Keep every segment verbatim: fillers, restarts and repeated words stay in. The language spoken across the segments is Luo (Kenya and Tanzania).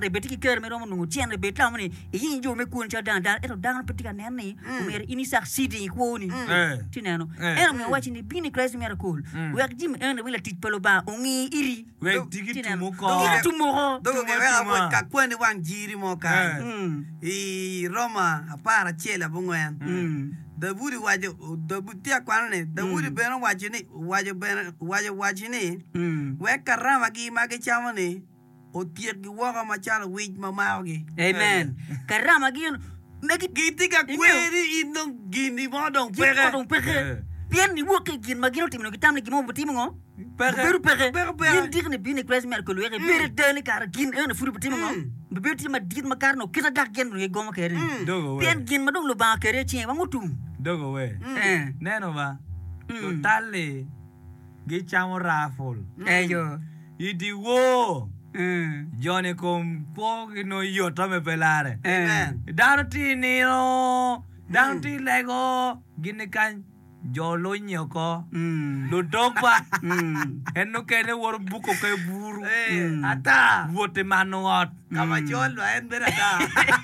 de betiki ker me romo nungu tian de betla mani yin jo me kun cha dan dan eto dan petika nani o me ini sak sidi ko ni tinano ero me wachi ni bini Christ miracle we ak jim en wila tit pelo ba ongi iri we digi tumuko tumoro dogo ke wa ka kwani wang jiri mo ka i Roma apara chela bungwen da buri waje da butia kwanne da buri beno waje ni waje beno waje waje ni we karama gi mage chamani o tiek gi woga machala wij mamagi amen karama gi mege gitika kweri indong gini modong pere modong pere bien ni woke gin magino timno gitamne gimo botimo Beru pere, gin digne bini Christ miracle we bere deni kar gin en furu botimo bebe ti ma dit ma karno kita dak gen we goma kere bien gin madong lo ba kere chi wa ngutum dogo we neno ba totale gi chamo rafol eyo idi wo Johnny com po no yo tome pelare darti ni no darti lego gini kan jo lo nyoko lo dogba enno kene wor buko ke buru ata wote manuot kama jol wa en berada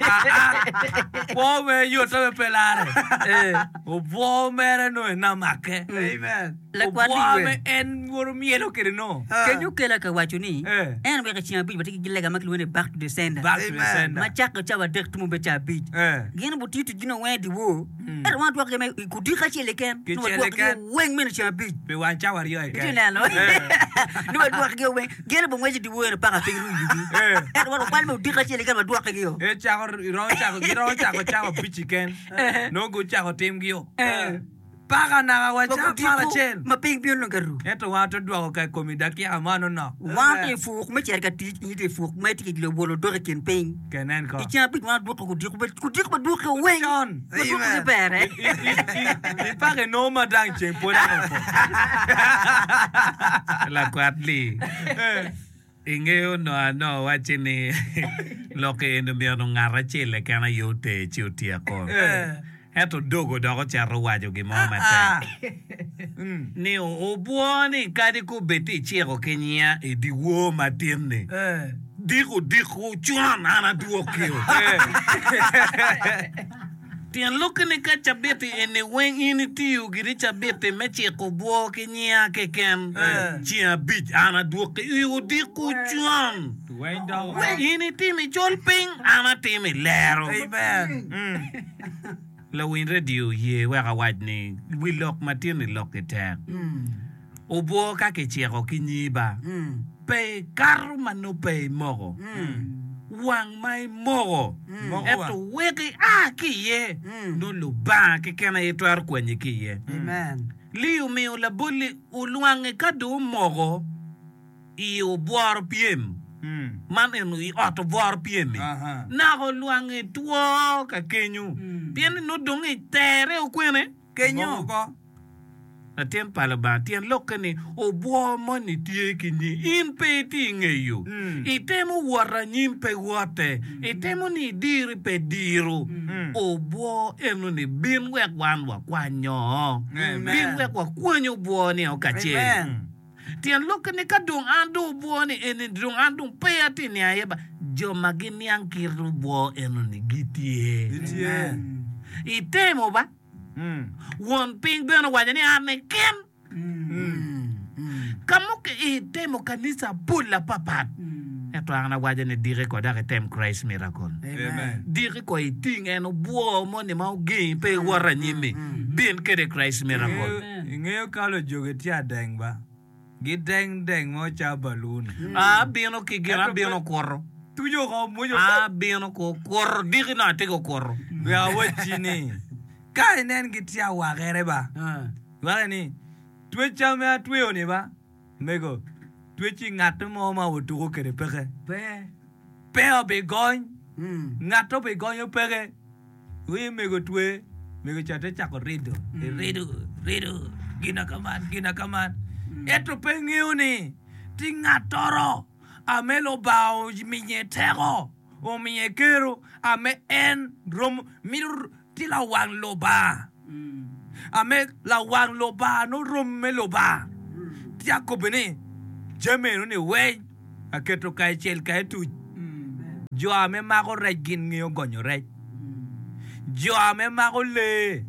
po me yo tome pelare o po mere no na make amen la kwadi me en wor mielo kere no kenyu kela ka wachuni en be ka chiam bi batiki gilega maklu ne back to the sender back to the sender ma chaka chawa dek tumu be cha bi gin butitu gino wendi wo er wan to ke me kudi ka chele ken no to ke wen men cha bi be wan chawa rio e ken no no to ke wen gin bo weji di wo ne pa ka pe ru bi er wan kwal me di ka chele ken ma do ka ge yo e chawa ro chawa giro chawa chawa bichi ken no go chawa tim gi yo paga na wa cha mala chen ma ping pion no garu eto wa to dwa ka komida ki amano no wa te fu me cher ka ti ni te fu me ti lo bolo do ken ping kenen ko ti cha bi ma do ko di ko ko di ko do ko wen on amen pere i paga no ma dang chen po na la kwatli ingeo no no wa chini lo que en mi no ngara chile kana yote chiutia ko eto dogo dogo charro wajo gi mama ta ni o buoni kadi ko beti chiro kenya e di wo materne eh digo digo chuana ana duokio tien lokene ka chabete ene wen ini tiu giri chabete meche ko buo kenya ke ken chia bit ana duoke u digo chuan wenda ini timi jolping ana timi lero amen la win radio ye wa ga wadni we lock matini lock it o bo ka ke chero kinyiba pe karma no pe mogo wang mai mogo eto weki a ki ye no lo ba ke kana eto ar kwenye ki ye amen liu mi o la boli o luange ka do mogo i o boar piem man enu i auto boar piem na go luange tuo ka kenyu bien no dongi tere o kwene kenyo ko atien pala ba tien lokani o bo moni tie kini in pe ti ngeyo itemo wara nyimpe wote itemo ni diri pe diru o bo enu ni bin wek wan wa kwanyo bin wek wa kwanyo bo ni o kache tien lokani ka dong ando bo ni eni dong ando pe ati ni ayeba jo magini ankiru bo enu ni gitie itemo ba won ping beno wajani ame kem kamu ke itemo kanisa pula papat eto ana wajani dire ko dare tem Christ miracle amen dire ko iting eno buo mo ni mau gi pe wara nyime bin ke de Christ miracle ngeo kalo joge tia deng ba gi deng deng mo cha balloon ah bino ki gira bino korro tuyo ko mo yo ah bino ko korro dire na te ko korro ya wachini kai nen gitia wa gere ba wala ni twe chame atwe oni ba mego twe chi ngato mo ma wo to kere pere pe pe obe gon ngato be gon yo pere we mego twe mego chate chako rido rido rido gina kaman gina kaman eto pe ngiuni ti ngatoro amelo bao minyetero o minyekero ame en rom mir la wang loba ame la wang loba no rum me loba tia ko bene jeme no ne we aketo kai chel kai tu jo ame mago rej gin ng'iyo gonyo rej jo ame mago le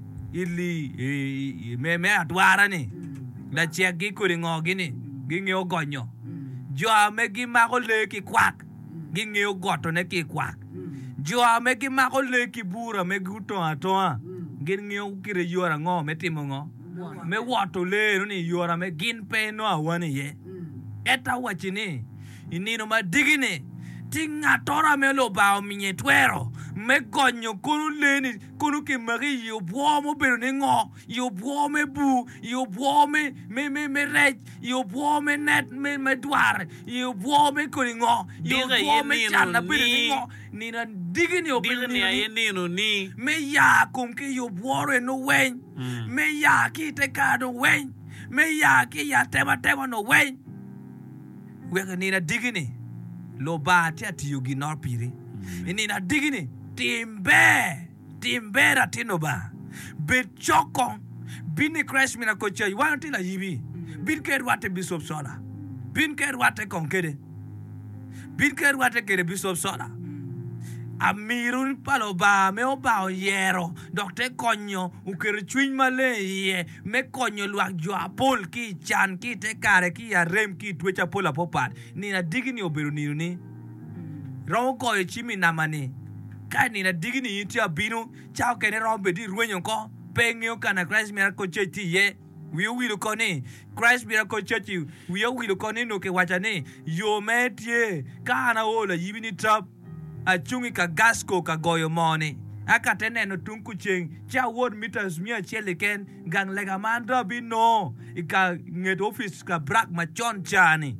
ili me me atwara ni la chia gi kuri ngo gini gi ng'iyo gonyo jo ame gi mago le ki kwak gi ng'iyo goto ne ki kwak jo ame gi mago le ki bura me guto atoa gi ng'iyo kire yora ngo me timo ngo me wato le ni yora me gin pe no awani ye eta wachini inino ma digini tinga tora me lo bao minye twero me gonyo kunu leni kunu ki mari yo buomo pero ne ngo yo buome bu yo buome me me me rej yo buome net me me dwar yo buome kuni ngo yo buome chana pero ne ngo nina digini yo digini aye nino ni me ya kum ki yo buore no wen me ya ki te kado wen me ya ki ya tema tema no wen wega nina digini lo ba ti atiyo gi nor piri nina digini timbe timbe ra tinoba be chokon bini crash mina kocha wan ti la yibi bin ker wate bishop sola bin ker wate konkede bin ker wate kere bishop sola amirun palo ba me oba yero doctor konyo ukere chwiny male ye me konyo luak jo apol ki chan ki te kare ki ya rem ki twecha pola popat ni na digini oberu ni ni ro ko e chimi namani ka ni na digini yiti abinu chao kene ro be di ruenyo ko pengyo kana Christ Miracle Church ye we will koni Christ Miracle Church we will koni no ke wachane yo metie kana ola yibini trap achungi ka gasko ka goyo moni aka teneno tunku cheng cha word meters mia cheliken gang lega mandra bino ika nget office ka brak machon chani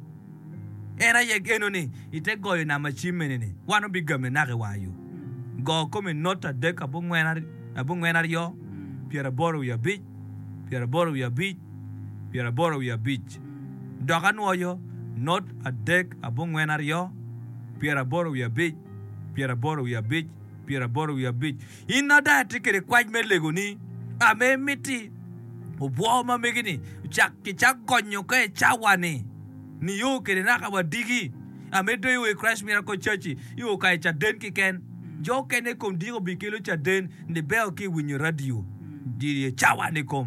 era ye geno ni ite goyo na machimene ni wano bigame nage wayo go come nota deka bungwena abungwena yo piera boro ya beach piera boro ya beach piera boro ya beach doga nuoyo not a deck abungwena yo piera boro ya beach Piera boro ya beach, piera boro ya beach. Ina da tikere kwaj me legoni. Ame miti. Ubuo ma megini. Chak kichak gonyo ke chawane. Ni yo kere naka wa digi. Ame do yo e Christ Miracle Church. Yo ka cha den ki ken. Jo kene kom digo bikelo cha den ne bel ki winyo radio. Diri chawane kom.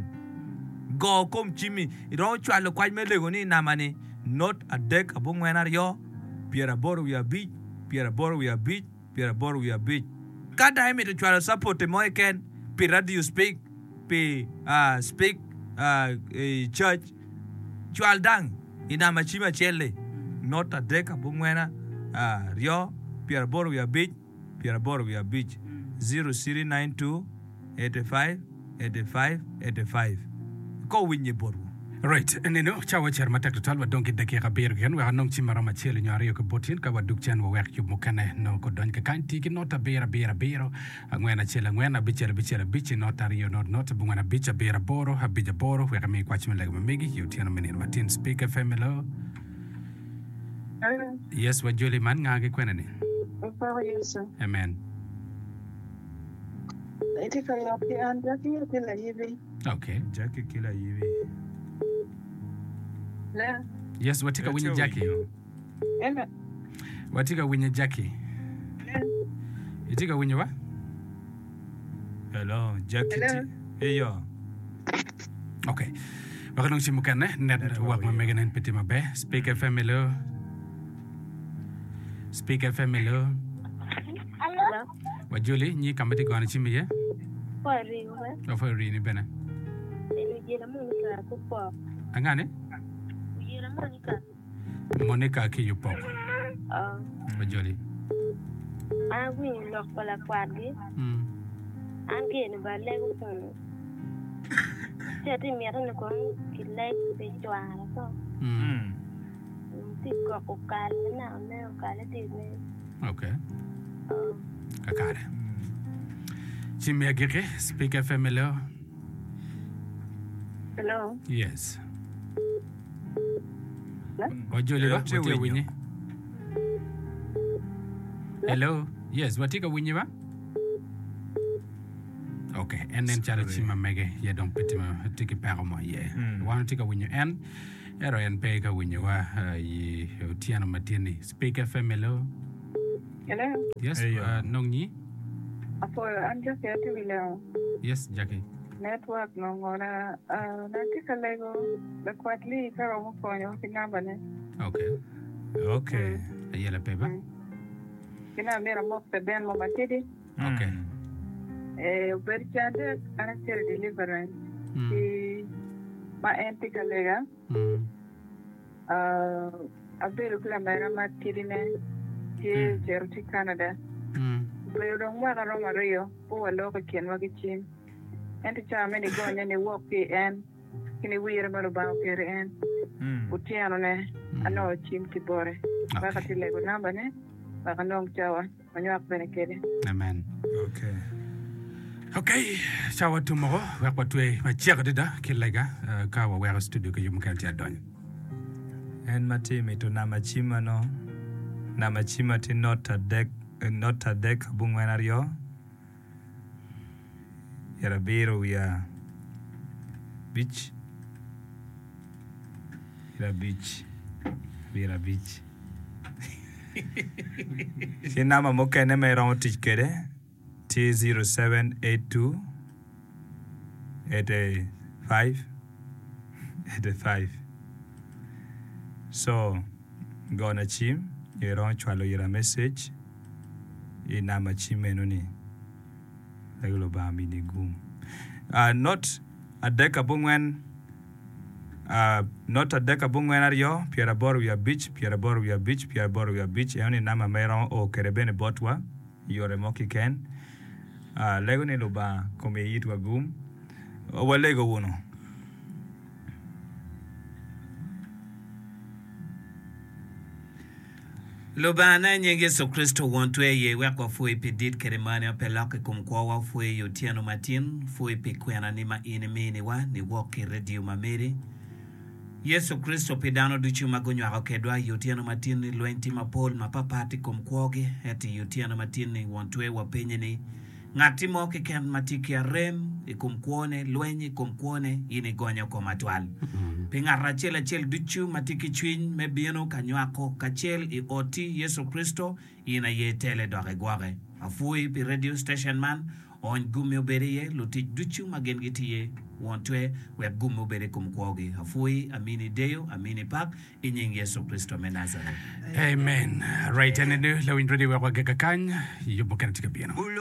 Go kom chimi. Ro chwa lo kwaj me legoni namani. Not a deck abungwena yo. Piera boro ya beach. Piera boro ya beach. Piera boro ya beach. Kada ime to try to support the more can pe radio speak pe uh speak uh a church chual dang ina machima chele not a deka bungwena uh rio piera boro ya beach piera boro ya beach zero three nine two eight five eight five eight five ko winye boru. Right, and you know, chawa chair matak total wa donki dake ka beer gen wa nong chimara machele nyari ko botin ka wa dukchan wa wek yu mukane no ko don ka kan tiki nota beera beera beero ngwena chela ngwena bichela bichela bichi nota rio not not bungwana bicha beera boro ha bija boro wa kami kwa chimela ga megi yu tiano menir matin speaker family. Yes, wa Julie man ngage kwena ni. Amen. Itika yopi andaki kila hivi. Okay. Jackie kila hivi. Le. Yes, watika winye Jackie. Ena. Watika winye Jackie. Le. Itika winye wa? Hello, Jackie. Hello. Hey yo. Okay. Wakanong simukane net wak mamega nen piti mabe. Speak F M hello. Speak F M hello. Hello. Wa Julie ni kamati ko chimi ye? Pari we. Ofo ri ni bena. Ejira Monica kupo. Angane? Ejira Monica. Monica ki yupo. Ah. Wa Julie. Agui nok pala kwadi. Mm. Ange ni bale ko. Jadi mira ni ko kilai pe twara ko. Mm. Ti ko ko kala na na kala ti ne. Okay. Kakare. Chimi agike speak F M hello. Hello. Yes. Hello? Wajuli wa Watia watia winyo. winyi. Hello. Yes, watika winyi wa? Okay, and then chala chima mege ya don piti ma tiki pego mo ye. Wana tika winyo and ero en pega winyo wa yi tiano matini. Speak F M hello. Hello. Yes, uh, nong ni. Apo I'm just here to below. Yes, Jackie. Network no ngora uh nanti kalego the quatli pero mo konyo kinabane. Okay. Okay. Ayala peba. Kina mera mo peben mo matidi. Okay. Eh berchade ana chere deliverance. Ki ma enti kalega. Uh abiru kula mera matidi ne. Ki Jeruti Canada. Pero dong wa ro mario po lo ka ken wa gichin. Enti cha me ni go ne walk en kini wira malo ba kere en. Utiano ne ano chim ti bore. Ba ka ti lego namba ne. Ba ka nong chawa. Manyo ak bene kede. Amen. Okay. Okay, chawa tumoro wa kwa tuwe ma chiaka dida kilega ka wa wa studio ke yum kan ti adon. En mati me to na machima no. Na machima ti not a deck not a deck bungwenario. Yara biro ya beach. Yara beach. Yara beach. Si nama moke ne me rong tich kede T zero seven eight two eight five eight five. So go na chim you rong chwalo yara message i nama chime no ni regulo ba mi ni gum. Uh, not a deka bungwen uh, not a deka bungwen ario piera boru ya beach piera boru ya beach piera boru ya beach e oni nama meron o kerebene botwa yore moki ken uh, lego ni loba kome yitwa gum o walego wono. Lobana nyenge so Kristo wontwe ye wako fue pedit keremani apelake kumkwa wa fue yotiano matin fue pekwena ni ma ine mene wa ni woke radio mamere Yesu Kristo pedano duchu magonyo akedwa yotiano matin luenti mapol mapapati kumkwoge eti yotiano matin wontwe wa penyeni ngati moke ken matiki ya rem ikumkwone luenyi kumkwone ine gonyo kwa matwal pinga rachela chel duchu matiki chwin mebieno kanywako kachel i oti Yesu Kristo ina yetele doge gwage afui pi radio station man on gumme obere luti duchu magengiti ye wontwe we gumme obere kumkwoge afui amini deo amini pak inying Yesu Kristo menazare. Amen. Right, and then lawin ready wa kwa gekakany yubo kana tika piano.